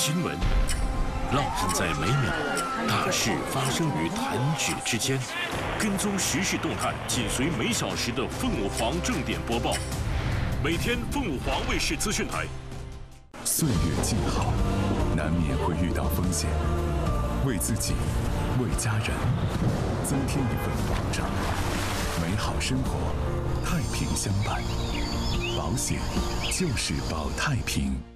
新闻，浪漫在每秒，大事发生于弹指之间。跟踪时事动态，紧随每小时的凤舞凰正点播报。每天凤舞凰卫视资讯台。 岁月静好，难免会遇到风险，为自己，为家人，增添一份保障。美好生活，太平相伴。保险就是保太平。